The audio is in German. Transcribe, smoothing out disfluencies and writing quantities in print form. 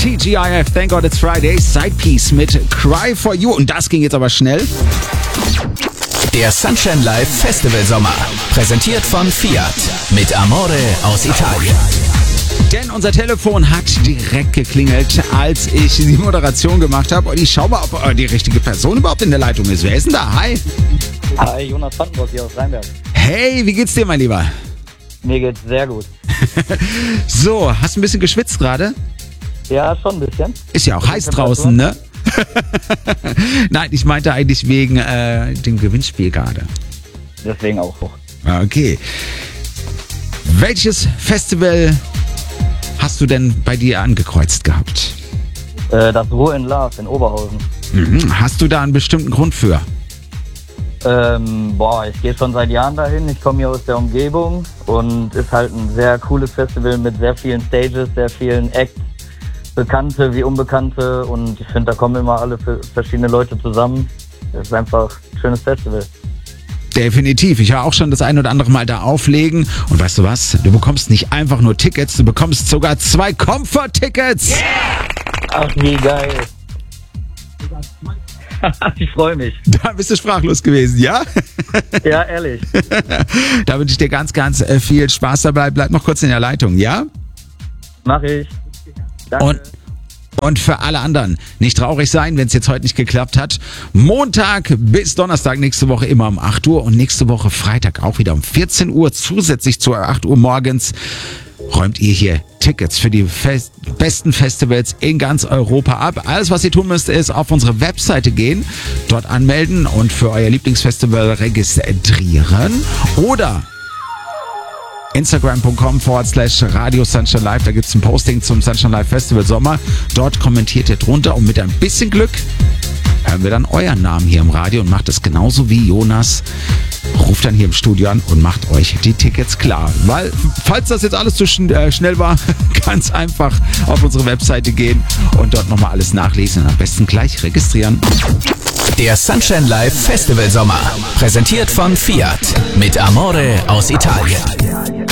TGIF, Thank God It's Friday, Sidepiece mit Cry For You. Und das ging jetzt aber schnell. Der Sunshine Live Festival Sommer. Präsentiert von Fiat. Mit Amore aus Italien. Denn unser Telefon hat direkt geklingelt, als ich die Moderation gemacht habe. Und ich schaue mal, ob die richtige Person überhaupt in der Leitung ist. Wer ist denn da? Hi. Hi, Jonas Vandenbrock hier aus Rheinberg. Hey, wie geht's dir, mein Lieber? Mir geht's sehr gut. So, hast du ein bisschen geschwitzt gerade? Ja, schon ein bisschen. Ist ja auch heiß draußen, ne? Nein, ich meinte eigentlich wegen dem Gewinnspiel gerade. Deswegen auch hoch. Okay. Welches Festival hast du denn bei dir angekreuzt gehabt? Das Ruhe in Love in Oberhausen. Hast du da einen bestimmten Grund für? Ich gehe schon seit Jahren dahin. Ich komme hier aus der Umgebung und ist halt ein sehr cooles Festival mit sehr vielen Stages, sehr vielen Acts, Bekannte wie Unbekannte, und ich finde, da kommen immer alle verschiedene Leute zusammen. Es ist einfach ein schönes Festival. Definitiv. Ich war auch schon das ein oder andere Mal da auflegen. Und weißt du was? Du bekommst nicht einfach nur Tickets, du bekommst sogar 2 Comfort-Tickets. Yeah! Ach, wie geil. Ich freue mich. Da bist du sprachlos gewesen, ja? Ja, ehrlich. Da wünsche ich dir ganz, ganz viel Spaß dabei. Bleib noch kurz in der Leitung, ja? Mach ich. Danke. Und für alle anderen, nicht traurig sein, wenn es jetzt heute nicht geklappt hat. Montag bis Donnerstag nächste Woche immer um 8 Uhr und nächste Woche Freitag auch wieder um 14 Uhr, zusätzlich zu 8 Uhr morgens, räumt ihr hier Tickets für die besten Festivals in ganz Europa ab. Alles, was ihr tun müsst, ist auf unsere Webseite gehen, dort anmelden und für euer Lieblingsfestival registrieren oder Instagram.com/Radio Sunshine Live, da gibt es ein Posting zum Sunshine Live Festival Sommer. Dort kommentiert ihr drunter und mit ein bisschen Glück hören wir dann euren Namen hier im Radio und macht es genauso wie Jonas. Ruft dann hier im Studio an und macht euch die Tickets klar. Weil, falls das jetzt alles zu schnell war, ganz einfach auf unsere Webseite gehen und dort nochmal alles nachlesen und am besten gleich registrieren. Der Sunshine Live Festival Sommer. Präsentiert von Fiat. Mit Amore aus Italien.